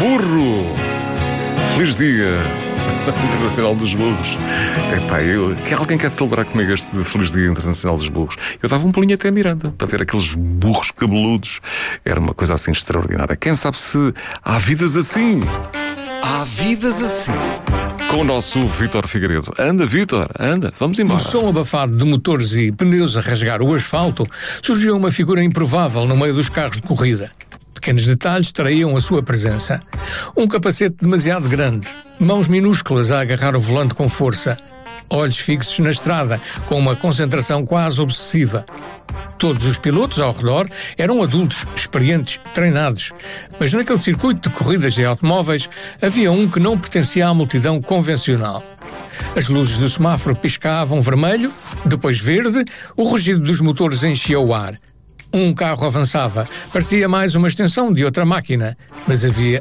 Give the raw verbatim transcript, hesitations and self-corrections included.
burro. Feliz dia Internacional dos Burros. Epá, eu, que alguém quer celebrar comigo este Feliz Dia Internacional dos Burros? Eu dava um pulinho até a Miranda para ver aqueles burros cabeludos. Era uma coisa assim extraordinária. Quem sabe se há vidas assim? Há vidas assim. Com o nosso Vítor Figueiredo. Anda, Vítor, anda, vamos embora. No som abafado de motores e pneus a rasgar o asfalto, surgiu uma figura improvável no meio dos carros de corrida. Pequenos detalhes traíam a sua presença. Um capacete demasiado grande, mãos minúsculas a agarrar o volante com força, olhos fixos na estrada, com uma concentração quase obsessiva. Todos os pilotos ao redor eram adultos, experientes, treinados. Mas naquele circuito de corridas de automóveis havia um que não pertencia à multidão convencional. As luzes do semáforo piscavam vermelho, depois verde, o rugido dos motores enchia o ar. Um carro avançava, parecia mais uma extensão de outra máquina, mas havia